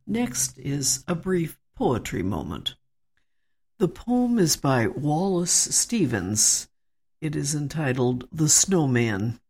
Next is a brief poetry moment. The poem is by Wallace Stevens. It is entitled The Snowman.